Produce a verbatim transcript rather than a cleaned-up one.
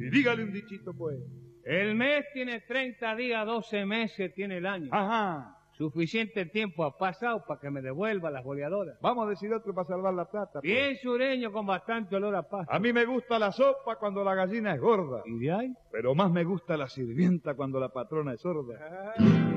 Y dígale un dichito, pues. El mes tiene treinta días, doce meses tiene el año. Ajá. Suficiente tiempo ha pasado para que me devuelva las boleadoras. Vamos a decir otro para salvar la plata, pues. Bien sureño con bastante olor a pasto. A mí me gusta la sopa cuando la gallina es gorda. ¿Y de ahí? Pero más me gusta la sirvienta cuando la patrona es sorda. Ah.